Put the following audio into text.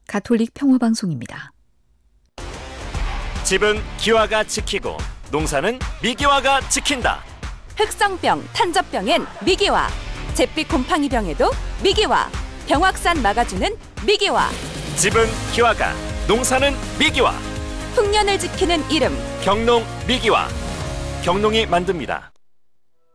가톨릭 평화방송입니다. 집은 기와가 지키고 농사는 미기와가 지킨다. 흑성병, 탄저병엔 미기와, 잿빛 곰팡이병에도 미기와, 병확산 막아주는 미기와. 집은 기와가, 농사는 미기와. 흉년을 지키는 이름 경농 미기와. 경농이 만듭니다.